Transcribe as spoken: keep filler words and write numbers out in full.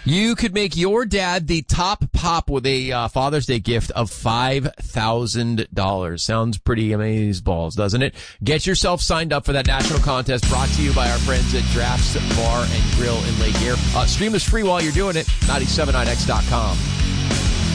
You could make your dad the top pop with a uh, Father's Day gift of five thousand dollars. Sounds pretty amazeballs, doesn't it? Get yourself signed up for that national contest brought to you by our friends at Drafts Bar and Grill in Lake Erie. Uh, stream is free while you're doing it. nine seven nine X dot com.